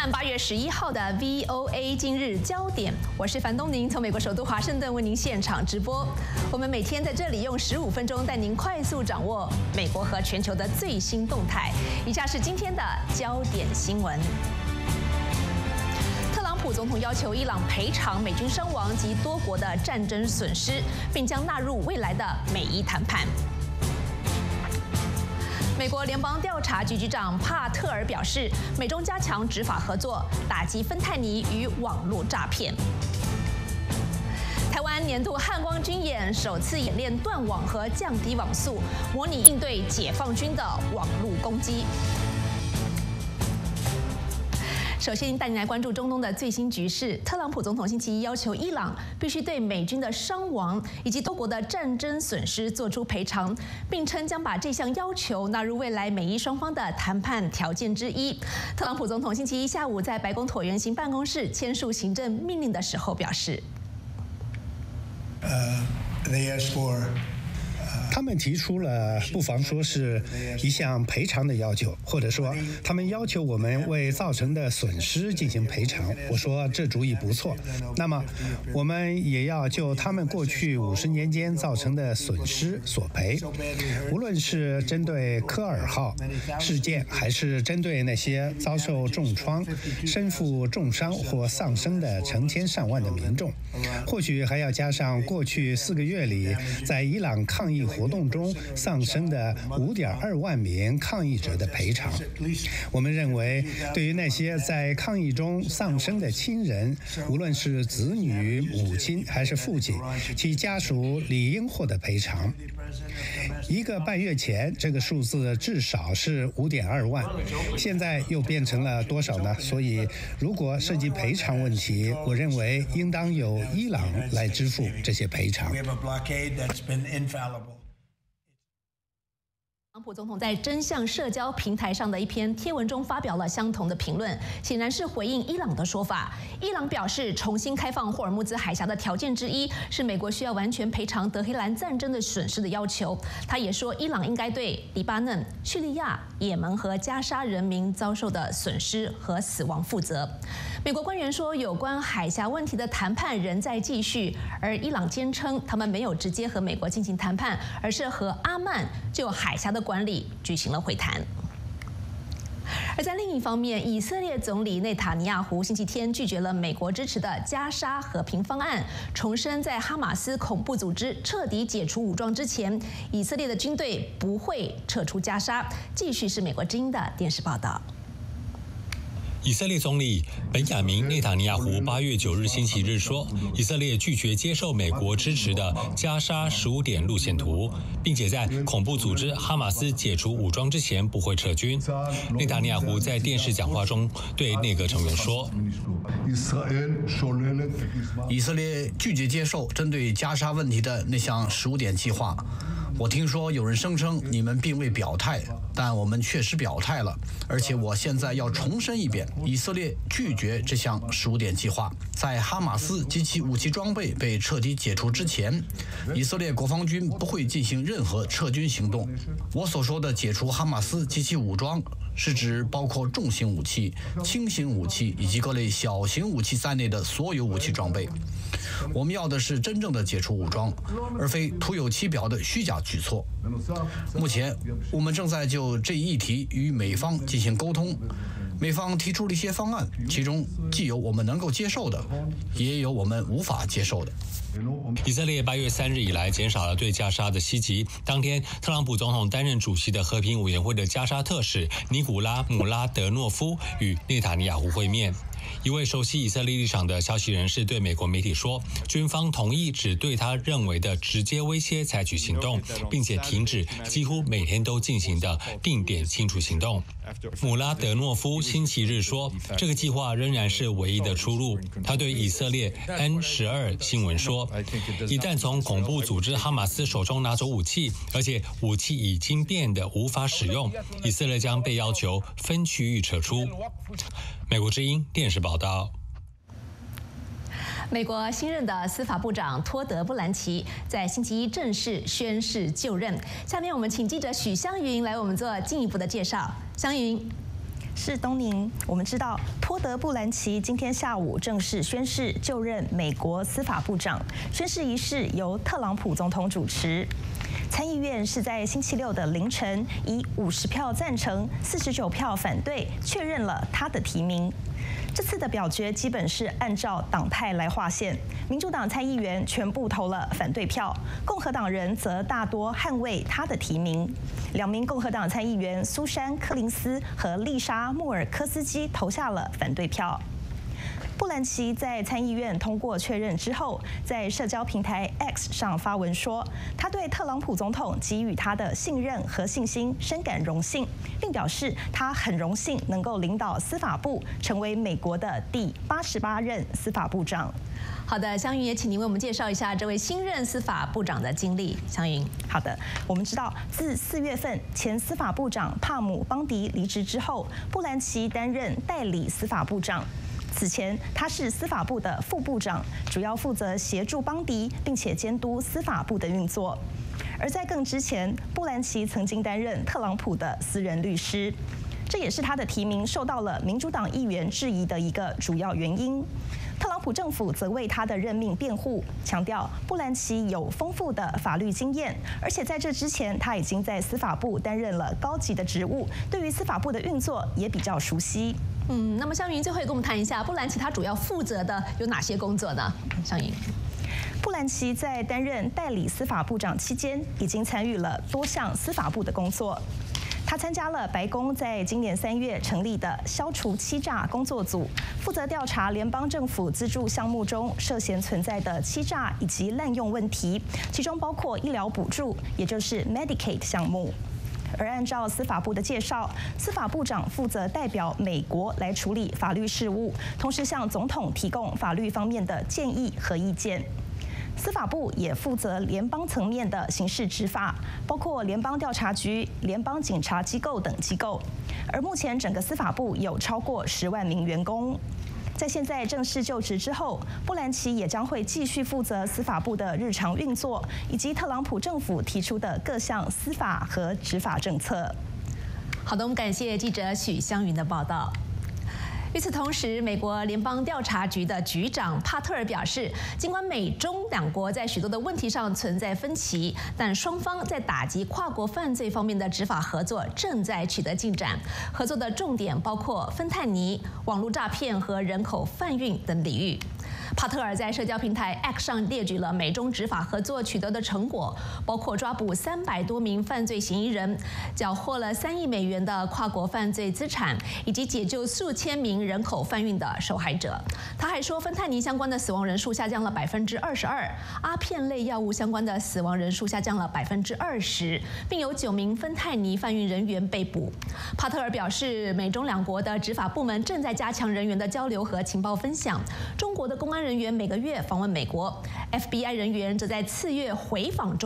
看8月11号的 VOA 今日焦点，我是樊东宁，从美国首都华盛顿为您现场直播。我们每天在这里用15分钟带您快速掌握美国和全球的最新动态。以下是今天的焦点新闻。特朗普总统要求伊朗赔偿美军伤亡及多国的战争损失，并将纳入未来的美伊谈判。美国联邦调查局局长帕特尔表示，美中加强执法合作，打击芬太尼与网络诈骗。台湾年度汉光军演首次演练断网和降低网速，模拟应对解放军的网络攻击。首先带您来关注中东的最新局势。特朗普总统星期一要求伊朗必须对美军的伤亡以及多国的战争损失做出赔偿，并称将把这项要求纳入未来美伊双方的谈判条件之一。特朗普总统星期一下午在白宫椭圆形办公室签署行政命令的时候表示他们提出了不妨说是一项赔偿的要求，或者说他们要求我们为造成的损失进行赔偿。我说这主意不错。那么我们也要就他们过去50年间造成的损失索赔，无论是针对科尔号事件，还是针对那些遭受重创、身负重伤或丧生的成千上万的民众，或许还要加上过去4个月里在伊朗抗议活动中丧生的5.2万名抗议者的赔偿。我们认为，对于那些在抗议中丧生的亲人，无论是子女、母亲还是父亲，其家属理应获得赔偿。1个半月前，这个数字至少是5.2万，现在又变成了多少呢？所以，如果涉及赔偿问题，我认为应当由伊朗来支付这些赔偿。 特朗普总统在真相社交平台上的一篇贴文中发表了相同的评论，显然是回应伊朗的说法。伊朗表示，重新开放霍尔木兹海峡的条件之一是美国需要完全赔偿德黑兰战争的损失的要求。他也说，伊朗应该对黎巴嫩、叙利亚、也门和加沙人民遭受的损失和死亡负责。美国官员说，有关海峡问题的谈判仍在继续，而伊朗坚称他们没有直接和美国进行谈判，而是和阿曼就海峡的管理举行了会谈。而在另一方面，以色列总理内塔尼亚胡星期天拒绝了美国支持的加沙和平方案，重申在哈马斯恐怖组织彻底解除武装之前，以色列的军队不会撤出加沙。继续是美国之音的电视报道。 以色列总理本雅明内塔尼亚胡8月9日星期日说，以色列拒绝接受美国支持的加沙15点路线图，并且在恐怖组织哈马斯解除武装之前不会撤军。内塔尼亚胡在电视讲话中对内阁成员说， 以色列拒绝接受针对加沙问题的那项15点计划。我听说有人声称你们并未表态，但我们确实表态了，而且我现在要重申一遍，以色列拒绝这项15点计划。在哈马斯及其武器装备被彻底解除之前，以色列国防军不会进行任何撤军行动。我所说的解除哈马斯及其武装，是指包括重型武器、轻型武器以及各类小型武器在内的所有武器装备。我们要的是真正的解除武装，而非徒有其表的虚假举措。目前，我们正在就这一议题与美方进行沟通。美方提出了一些方案，其中既有我们能够接受的，也有我们无法接受的。 以色列8月3日以来减少了对加沙的袭击。当天，特朗普总统担任主席的和平委员会的加沙特使尼古拉·姆拉德诺夫与内塔尼亚胡会面。一位熟悉以色列立场的消息人士对美国媒体说，军方同意只对他认为的直接威胁采取行动，并且停止几乎每天都进行的定点清除行动。姆拉德诺夫星期日说，这个计划仍然是唯一的出路。他对以色列 N12 新闻说，一旦从恐怖组织哈马斯手中拿走武器，而且武器已经变得无法使用，以色列将被要求分区域撤出。美国之音电视报道。 美国新任的司法部长托德·布兰奇在星期一正式宣誓就任。下面我们请记者许湘云来为我们做进一步的介绍。湘云。 是东宁。我们知道，托德·布兰奇今天下午正式宣誓就任美国司法部长，宣誓仪式由特朗普总统主持。参议院是在星期六的凌晨以50票赞成、49票反对确认了他的提名。这次的表决基本是按照党派来划线，民主党参议员全部投了反对票，共和党人则大多捍卫他的提名。2名共和党参议员苏珊·柯林斯和丽莎·穆尔科斯基投下了反对票。布兰奇在参议院通过确认之后，在社交平台 X 上发文说，他对特朗普总统给予他的信任和信心深感荣幸，并表示他很荣幸能够领导司法部，成为美国的第88任司法部长。 好的，湘云也请您为我们介绍一下这位新任司法部长的经历。湘云， 好的，我们知道自4月份前司法部长帕姆邦迪离职之后，布兰奇担任代理司法部长。此前，他是司法部的副部长，主要负责协助邦迪，并且监督司法部的运作。而在更之前，布兰奇曾经担任特朗普的私人律师，这也是他的提名受到了民主党议员质疑的一个主要原因。特朗普政府则为他的任命辩护，强调布兰奇有丰富的法律经验，而且在这之前他已经在司法部担任了高级的职务，对于司法部的运作也比较熟悉。 那么湘云最后也跟我们谈一下，布兰奇他主要负责的有哪些工作呢？湘云， 布兰奇在担任代理司法部长期间，已经参与了多项司法部的工作。他参加了白宫在今年3月成立的消除欺诈工作组，负责调查联邦政府资助项目中涉嫌存在的欺诈以及滥用问题，其中包括医疗补助，也就是 Medicaid 项目。而按照司法部的介绍，司法部长负责代表美国来处理法律事务，同时向总统提供法律方面的建议和意见。司法部也负责联邦层面的刑事执法，包括联邦调查局、联邦警察机构等机构。而目前整个司法部有超过10万名员工。在现在正式就职之后，布兰奇也将会继续负责司法部的日常运作，以及特朗普政府提出的各项司法和执法政策。 好的，我们感谢记者许湘云的报道。与此同时，美国联邦调查局的局长帕特尔表示，尽管美中两国在许多的问题上存在分歧，但双方在打击跨国犯罪方面的执法合作正在取得进展。合作的重点包括芬太尼、网络诈骗和人口贩运等领域。帕特尔在社交平台 X 上列举了美中执法合作取得的成果，包括抓捕300多名犯罪嫌疑人，缴获了3亿美元的跨国犯罪资产，以及解救数千名人口贩运的受害者。他还说，芬太尼相关的死亡人数下降了22%，阿片类药物相关的死亡人数下降了20%，并有9名芬太尼贩运人员被捕。帕特尔表示，美中两国的执法部门正在加强人员的交流和情报分享。中国的公安人员每个月访问美国 ，FBI 人员则在次月回访中。